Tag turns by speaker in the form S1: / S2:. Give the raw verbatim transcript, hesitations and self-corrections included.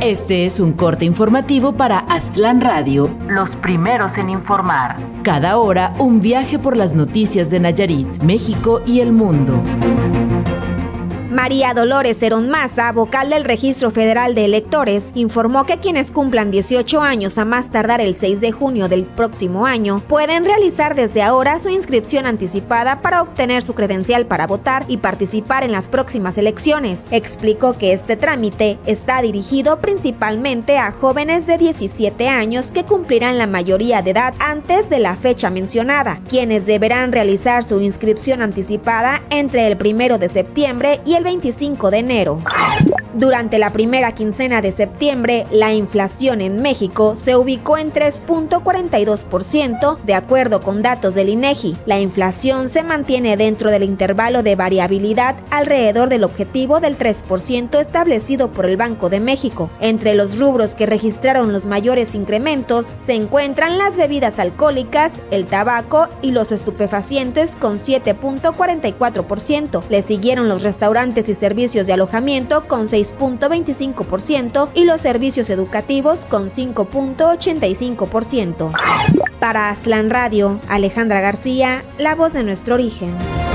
S1: Este es un corte informativo para Aztlán Radio, los primeros en informar. Cada hora, un viaje por las noticias de Nayarit, México y el mundo.
S2: María Dolores Herón Maza, vocal del Registro Federal de Electores, informó que quienes cumplan dieciocho años a más tardar el seis de junio del próximo año pueden realizar desde ahora su inscripción anticipada para obtener su credencial para votar y participar en las próximas elecciones. Explicó que este trámite está dirigido principalmente a jóvenes de diecisiete años que cumplirán la mayoría de edad antes de la fecha mencionada, quienes deberán realizar su inscripción anticipada entre el primero de septiembre y el veinticinco de enero. Durante la primera quincena de septiembre, la inflación en México se ubicó en tres punto cuarenta y dos por ciento, de acuerdo con datos del INEGI. La inflación se mantiene dentro del intervalo de variabilidad alrededor del objetivo del tres por ciento establecido por el Banco de México. Entre los rubros que registraron los mayores incrementos se encuentran las bebidas alcohólicas, el tabaco y los estupefacientes con siete punto cuarenta y cuatro por ciento. Le siguieron los restaurantes y servicios de alojamiento con seis punto veinticinco por ciento y los servicios educativos con cinco punto ochenta y cinco por ciento. Para Aztlán Radio, Alejandra García, la voz de nuestro origen.